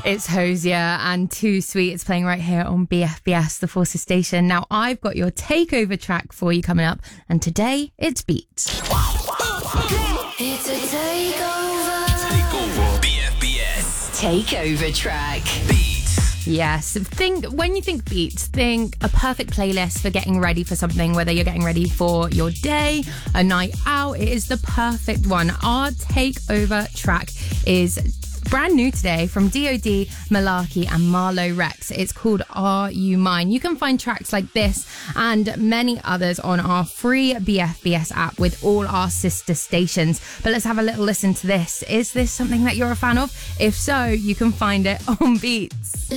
It's Hosier and Too Sweet. It's playing right here on BFBS, the Forces Station. Now, I've got your takeover track for you coming up, and today it's Beats. It's a takeover. BFBS. Takeover track. Beats. Yes, when you think Beats, think a perfect playlist for getting ready for something, whether you're getting ready for your day, a night out. It is the perfect one. Our takeover track is brand new today from DOD, Malarkey and Marlo Rex. It's called Are You Mine? You can find tracks like this and many others on our free BFBS app with all our sister stations. But let's have a little listen to this. Is this something that you're a fan of? If so, you can find it on Beats.